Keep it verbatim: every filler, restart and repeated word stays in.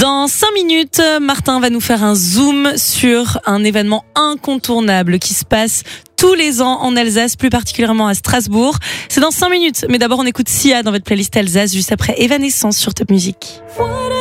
Dans cinq minutes, Martin va nous faire un zoom sur un événement incontournable qui se passe tous les ans en Alsace, plus particulièrement à Strasbourg. C'est dans cinq minutes, mais d'abord on écoute Sia dans votre playlist Alsace, juste après Evanescence sur Top Music.